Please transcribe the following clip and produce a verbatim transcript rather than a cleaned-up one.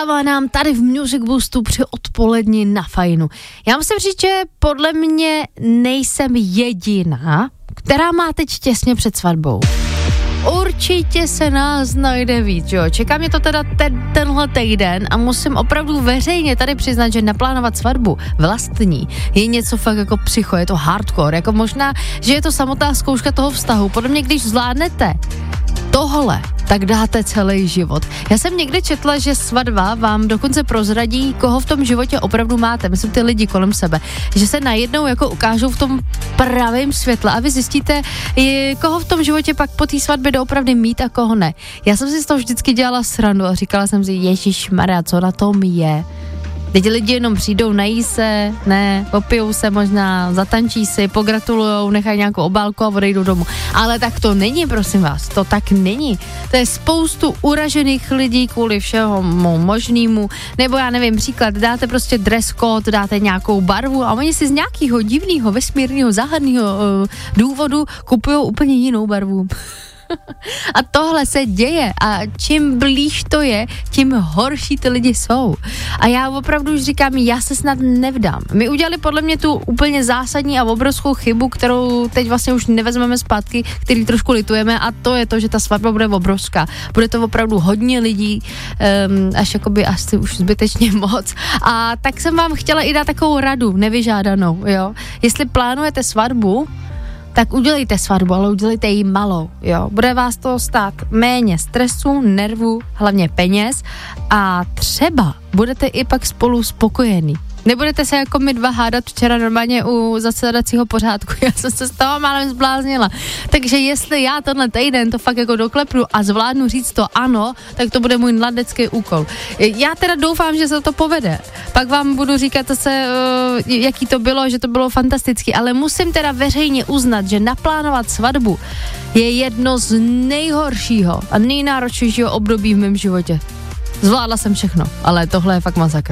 zůstává nám tady v Music Boostu při odpoledni na Fajnu. Já musím říct, že podle mě nejsem jediná, která má teď těsně před svatbou. Určitě se nás najde víc, jo. Čeká mě to teda ten, tenhle týden a musím opravdu veřejně tady přiznat, že naplánovat svatbu vlastní je něco fakt jako psycho, je to hardcore, jako možná, že je to samotná zkouška toho vztahu. Podle mě, když zvládnete tohle, tak dáte celý život. Já jsem někde četla, že svatba vám dokonce prozradí, koho v tom životě opravdu máte, myslím ty lidi kolem sebe, že se najednou jako ukážou v tom pravém světle a vy zjistíte, koho v tom životě pak po té svatbě doopravdy mít a koho ne. Já jsem si z toho vždycky dělala srandu a říkala jsem si, ježišmarja, co na tom je? Teď lidi jenom přijdou, nají se, ne, popijou se možná, zatančí si, pogratulujou, nechají nějakou obálku a odejdou domů. Ale tak to není, prosím vás, to tak není. To je spoustu uražených lidí kvůli všemu možnému, nebo já nevím, příklad, dáte prostě dress code, dáte nějakou barvu a oni si z nějakého divného, vesmírného, záhadného uh, důvodu kupují úplně jinou barvu. A tohle se děje a čím blíž to je, tím horší ty lidi jsou. A já opravdu už říkám, já se snad nevdám. My udělali podle mě tu úplně zásadní a obrovskou chybu, kterou teď vlastně už nevezmeme zpátky, který trošku litujeme, a to je to, že ta svatba bude obrovská. Bude to opravdu hodně lidí, um, až jakoby asi už zbytečně moc. A tak jsem vám chtěla i dát takovou radu, nevyžádanou, jo. Jestli plánujete svatbu, tak udělejte svatbu, ale udělejte ji malou, jo. Bude vás to stát méně stresu, nervů, hlavně peněz a třeba budete i pak spolu spokojení. Nebudete se jako my dva hádat včera normálně u zasedacího pořádku. Já jsem se z toho málem zbláznila. Takže jestli já tenhle týden to fakt jako doklepnu a zvládnu říct to ano, tak to bude můj mladecký úkol. Já teda doufám, že se to povede. Pak vám budu říkat zase, uh, jaký to bylo, že to bylo fantastický, ale musím teda veřejně uznat, že naplánovat svatbu je jedno z nejhoršího a nejnáročnějšího období v mém životě. Zvládla jsem všechno, ale tohle je fakt masakr.